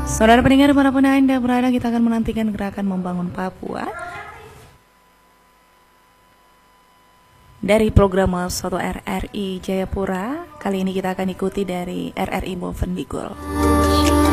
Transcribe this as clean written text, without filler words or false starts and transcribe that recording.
Saudara pendengar dimanapun Anda berada, kita akan menantikan gerakan membangun Papua dari program 1 RRI Jayapura. Kali ini kita akan ikuti dari RRI Bovendigul.